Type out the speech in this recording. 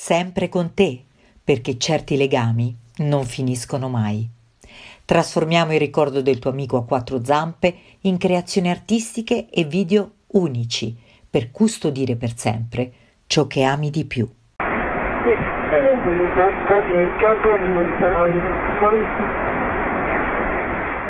sempre con te, perché certi legami non finiscono mai. Trasformiamo il ricordo del tuo amico a quattro zampe in creazioni artistiche e video unici per custodire per sempre ciò che ami di più. Sì,